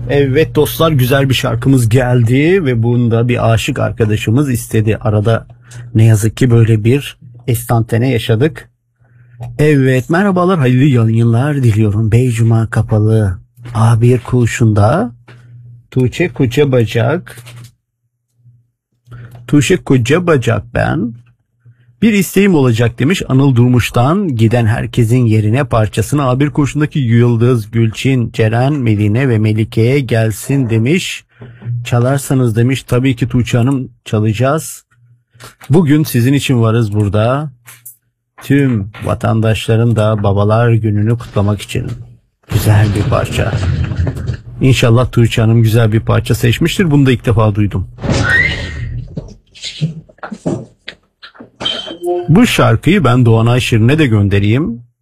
Evet dostlar, güzel bir şarkımız geldi ve bunu da bir aşık arkadaşımız istedi. Arada ne yazık ki böyle bir estantane yaşadık. Evet, merhabalar, hayırlı yayınlar diliyorum. Beycuma kapalı A1 kuşunda Tuğçe Koca Bacak. Tuğçe Koca Bacak ben. Bir isteğim olacak demiş Anıl Durmuş'tan. Giden herkesin yerine parçasını A1 kurşundaki Yıldız, Gülçin, Ceren, Medine ve Melike'ye gelsin demiş. Çalarsanız demiş, tabii ki Tuğçe Hanım, çalacağız. Bugün sizin için varız burada. Tüm vatandaşların da babalar gününü kutlamak için güzel bir parça. İnşallah Tuğçe Hanım güzel bir parça seçmiştir. Bunu da ilk defa duydum. Bu şarkıyı ben Doğan Ayşir'ine de göndereyim.